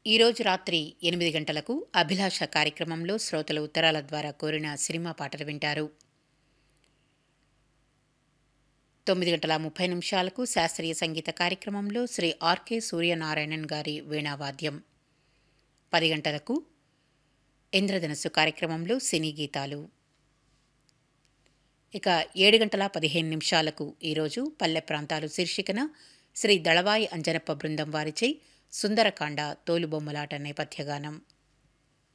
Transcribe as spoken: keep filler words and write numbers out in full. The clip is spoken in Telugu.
ఈరోజు రాత్రి ఎనిమిది గంటలకు అభిలాష కార్యక్రమంలో శ్రోతల ఉత్తరాల ద్వారా కోరిన సినిమా పాటలు వింటారు. తొమ్మిది గంటల ముప్పై నిమిషాలకు శాస్త్రీయ సంగీత కార్యక్రమంలో శ్రీ ఆర్కే సూర్యనారాయణన్ గారి వీణావాద్యం. పది గంటలకు ఇంద్రధనస్సు కార్యక్రమంలో సినీ గీతాలు. ఇక ఏడు గంటల పదిహేను నిమిషాలకు ఈరోజు పల్లె ప్రాంతాలు శీర్షికన శ్రీ దళవాయి అంజనప్ప బృందం వారిచే సుందరకాండ తోలుబొమ్మలాట నేపథ్యగానం.